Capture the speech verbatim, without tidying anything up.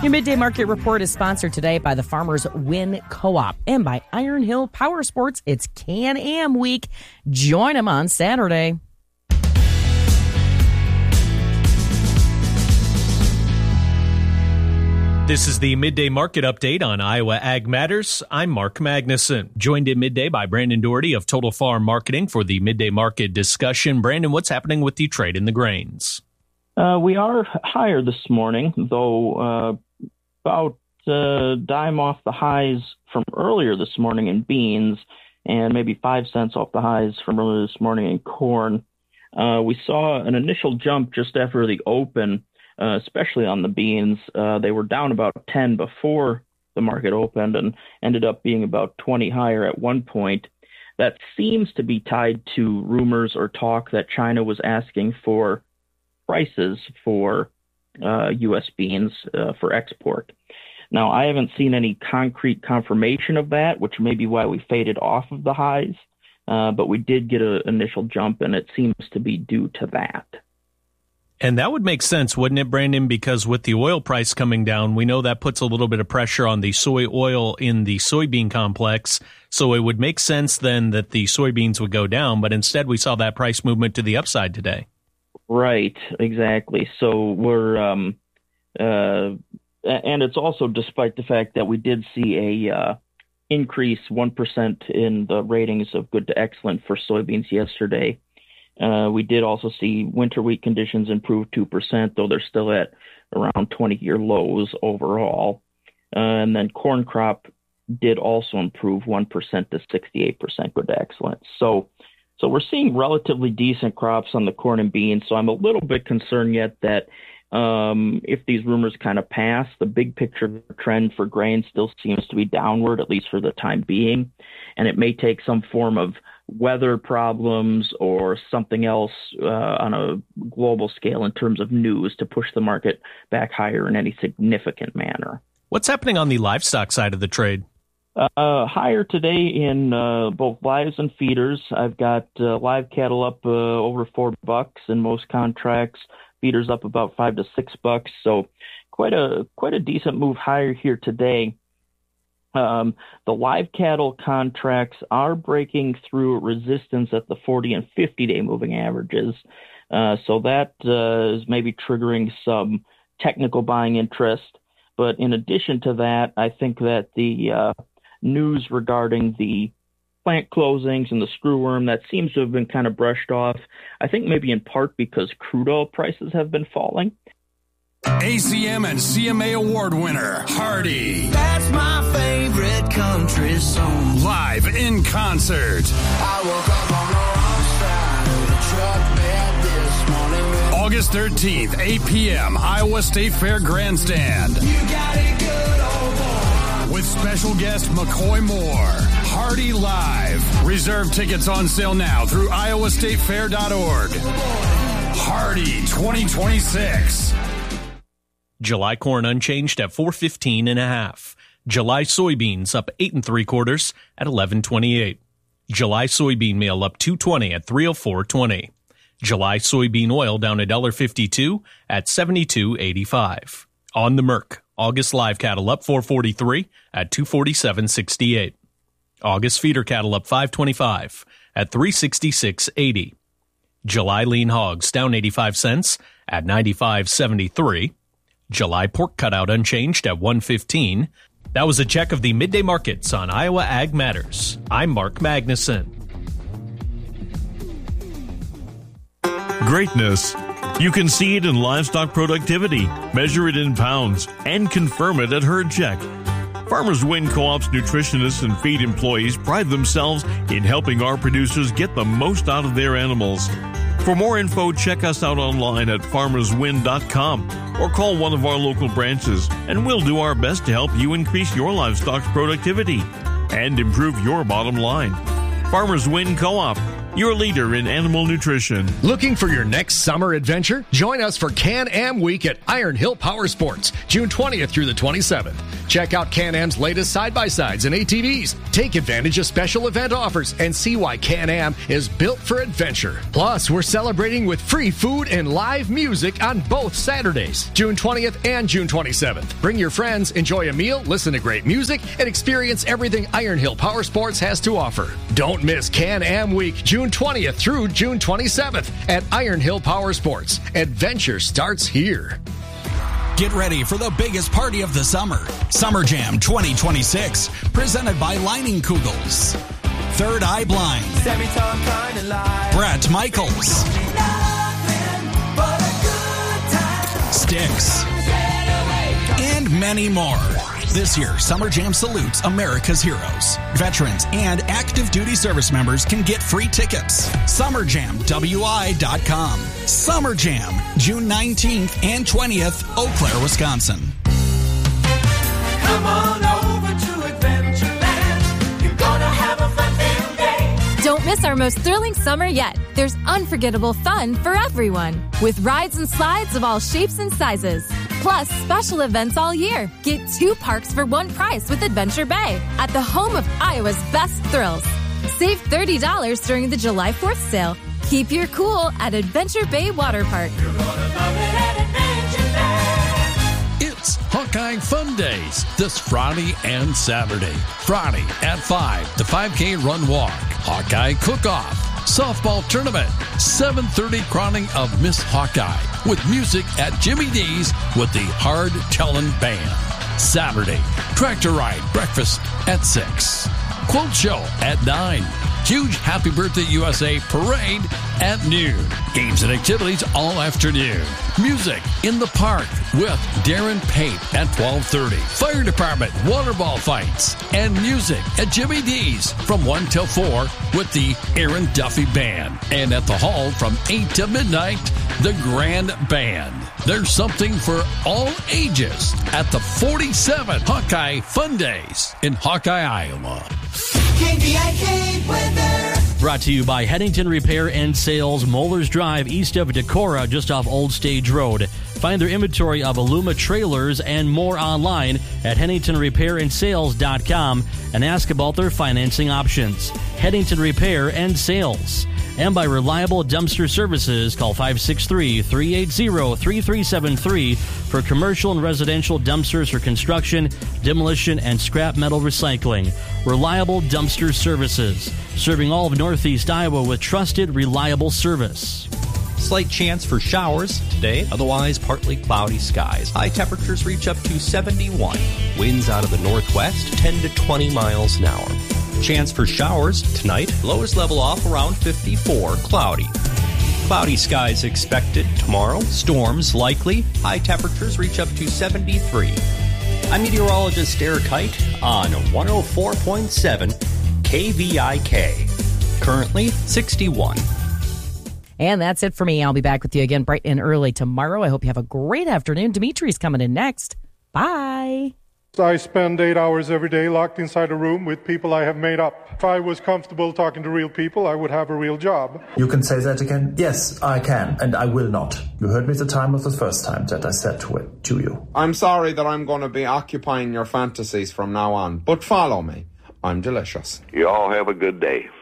Your Midday Market Report is sponsored today by the Farmers Win Co-op and by Iron Hill Power Sports. It's Can-Am Week. Join them on Saturday. This is the Midday Market Update on Iowa Ag Matters. I'm Mark Magnuson, joined in midday by Brandon Doherty of Total Farm Marketing for the Midday Market discussion. Brandon, what's happening with the trade in the grains? Uh, we are higher this morning, though uh, about a dime off the highs from earlier this morning in beans and maybe five cents off the highs from earlier this morning in corn. Uh, we saw an initial jump just after the open, uh, especially on the beans. Uh, they were down about ten before the market opened and ended up being about twenty higher at one point. That seems to be tied to rumors or talk that China was asking for prices for uh, U S beans uh, for export. Now, I haven't seen any concrete confirmation of that, which may be why we faded off of the highs, uh, but we did get an initial jump, and it seems to be due to that. And that would make sense, wouldn't it, Brandon? Because with the oil price coming down, we know that puts a little bit of pressure on the soy oil in the soybean complex. So it would make sense then that the soybeans would go down, but instead we saw that price movement to the upside today. Right, exactly. So we're, um, uh, and it's also despite the fact that we did see a uh, increase one percent in the ratings of good to excellent for soybeans yesterday. Uh, we did also see winter wheat conditions improve two percent, though they're still at around twenty-year lows overall. Uh, and then corn crop did also improve one percent to sixty-eight percent good to excellent. So So we're seeing relatively decent crops on the corn and beans. So I'm a little bit concerned yet that um, if these rumors kind of pass, the big picture trend for grain still seems to be downward, at least for the time being. And it may take some form of weather problems or something else uh, on a global scale in terms of news to push the market back higher in any significant manner. What's happening on the livestock side of the trade? Uh, higher today in uh, both lives and feeders. I've got uh, live cattle up uh, over four bucks in most contracts. Feeders up about five to six bucks. So quite a quite a decent move higher here today. Um, the live cattle contracts are breaking through resistance at the forty and fifty day moving averages. Uh, so that uh, is maybe triggering some technical buying interest. But in addition to that, I think that the uh, news regarding the plant closings and the screwworm, that seems to have been kind of brushed off. I think maybe in part because crude oil prices have been falling. A C M and C M A award winner, Hardy. That's my favorite country song. Live in concert. I woke up on the wrong side of the truck bed this morning. August thirteenth, eight p.m., Iowa State Fair Grandstand. You got it good, old boy. With special guest McCoy Moore. Hardy Live. Reserve tickets on sale now through iowa state fair dot org. Hardy twenty twenty-six. July corn unchanged at four fifteen and a half. July soybeans up eight and three quarters at eleven twenty-eight. July soybean meal up two twenty at three oh four twenty. July soybean oil down one dollar fifty-two at seventy-two eighty-five. On the Merc, August live cattle up four forty-three at two forty-seven sixty-eight. August feeder cattle up five twenty-five at three sixty-six eighty. July lean hogs down eighty-five cents at ninety-five seventy-three. July pork cutout unchanged at one fifteen. That was a check of the midday markets on Iowa Ag Matters. I'm Mark Magnuson. Greatness. You can see it in livestock productivity, measure it in pounds, and confirm it at Herd Check. Farmers Win Co-op's nutritionists and feed employees pride themselves in helping our producers get the most out of their animals. For more info, check us out online at farmers win dot com or call one of our local branches, and we'll do our best to help you increase your livestock's productivity and improve your bottom line. Farmers Win Co-op, your leader in animal nutrition. Looking for your next summer adventure? Join us for Can-Am Week at Iron Hill Power Sports, June twentieth through the twenty-seventh. Check out Can-Am's latest side-by-sides and A T Vs. Take advantage of special event offers and see why Can-Am is built for adventure. Plus, we're celebrating with free food and live music on both Saturdays, June twentieth and June twenty-seventh. Bring your friends, enjoy a meal, listen to great music, and experience everything Iron Hill Power Sports has to offer. Don't miss Can-Am Week, June twentieth through June twenty-seventh at Iron Hill Power Sports. Adventure starts here. Get ready for the biggest party of the summer. Summer Jam twenty twenty-six, presented by Lining Kugels. Third Eye Blind. Brett Michaels. Styx. And many more. This year, Summer Jam salutes America's heroes. Veterans and active duty service members can get free tickets. summer jam w i dot com. Summer Jam, June nineteenth and twentieth, Eau Claire, Wisconsin. Come on over to Adventureland. You're gonna have a fun filled day. Don't miss our most thrilling summer yet. There's unforgettable fun for everyone, with rides and slides of all shapes and sizes. Plus, special events all year. Get two parks for one price with Adventure Bay at the home of Iowa's best thrills. Save thirty dollars during the July fourth sale. Keep your cool at Adventure Bay Water Park. You're gonna love it at Adventure Bay. It's Hawkeye Fun Days this Friday and Saturday. Friday at five, the five K Run Walk, Hawkeye Cook-Off, Softball Tournament, seven thirty crowning of Miss Hawkeye with music at Jimmy D's with the Hard Tellin' Band. Saturday, Tractor Ride Breakfast at six. Quote Show at nine. Huge Happy Birthday U S A Parade at noon. Games and activities all afternoon. Music in the park with Darren Pate at twelve thirty. Fire Department water ball fights and music at Jimmy D's from one till four with the Aaron Duffy Band. And at the Hall from eight to midnight, the Grand Band. There's something for all ages at the forty-seven Hawkeye Fun Days in Hawkeye, Iowa. K V I K weather. Brought to you by Hennington Repair and Sales, Moeller's Drive, east of Decorah, just off Old Stage Road. Find their inventory of Aluma trailers and more online at Hennington Repair and Sales dot com and ask about their financing options. Hennington Repair and Sales. And by Reliable Dumpster Services, call five six three, three eight zero, three three seven three for commercial and residential dumpsters for construction, demolition, and scrap metal recycling. Reliable Dumpster Services, serving all of Northeast Iowa with trusted, reliable service. Slight chance for showers today, otherwise partly cloudy skies. High temperatures reach up to seventy-one. Winds out of the northwest, ten to twenty miles an hour. Chance for showers tonight, lows level off around fifty-four, cloudy. Cloudy skies expected tomorrow, storms likely, high temperatures reach up to seventy-three. I'm meteorologist Eric Height on one oh four point seven K V I K. Currently sixty-one. And that's it for me. I'll be back with you again bright and early tomorrow. I hope you have a great afternoon. Dimitri's coming in next. Bye. I spend eight hours every day locked inside a room with people I have made up. If I was comfortable talking to real people, I would have a real job. You can say that again? Yes, I can, and I will not. You heard me the time of the first time that I said to it to you. I'm sorry that I'm going to be occupying your fantasies from now on, but follow me. I'm delicious. You all have a good day.